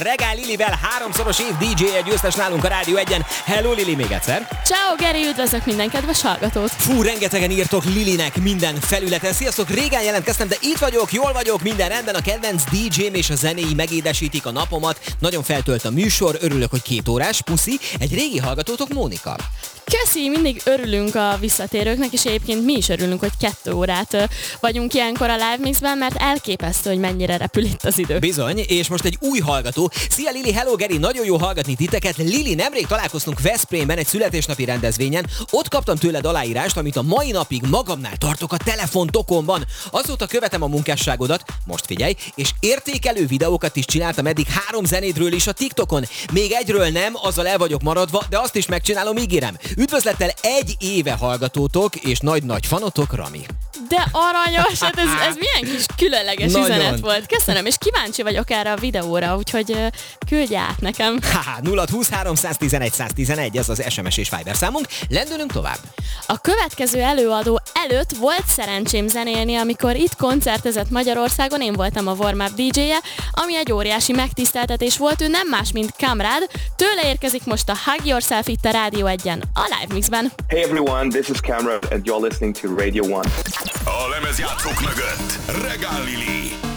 Regál Lilivel, háromszoros év DJ-je győztes nálunk a Rádió 1-en. Hello Lili, még egyszer. Ciao Geri, üdvözlök minden kedves hallgatót. Fú, rengetegen írtok Lilinek minden felületen. Sziasztok, régen jelentkeztem, de itt vagyok, jól vagyok, minden rendben. A kedvenc DJ-m és a zenéi megédesítik a napomat. Nagyon feltölt a műsor, örülök, hogy 2 órás. Puszi, egy régi hallgatótok, Mónika. Köszi, mindig örülünk a visszatérőknek, és egyébként mi is örülünk, hogy 2 órát vagyunk ilyenkor a Live Mixben, mert elképesztő, hogy mennyire repül itt az idő. Bizony, és most egy új hallgató. Szia Lili, hello Geri, nagyon jó hallgatni titeket. Lili, nemrég találkoztunk Veszprémben egy születésnapi rendezvényen. Ott kaptam tőled aláírást, amit a mai napig magamnál tartok a telefontokomban. Azóta követem a munkásságodat, most figyelj, és értékelő videókat is csináltam eddig 3 zenédről is a TikTokon. Még egyről nem, azzal el vagyok maradva, de azt is megcsinálom, ígérem. Üdvözlettel 1 éve hallgatótok, és nagy-nagy fanotok, Rami. De aranyos, hát ez milyen kis különleges Nagyon. üzenet volt. Köszönöm, és kíváncsi vagyok erre a videóra, úgyhogy küldj át nekem. 0-20 311 111, ez az SMS és Viber számunk. Lendülünk tovább. A következő előadó előtt volt szerencsém zenélni, amikor itt koncertezett Magyarországon, én voltam a warm-up DJ-je, ami egy óriási megtiszteltetés volt, ő nem más, mint Kamrád. Tőle érkezik most a Hug Yourself itt a Rádió 1-en, a Live Mixben. Hey everyone, this is Kamrád and you're listening to Radio 1. A lemezjátszók mögött Regál Lili.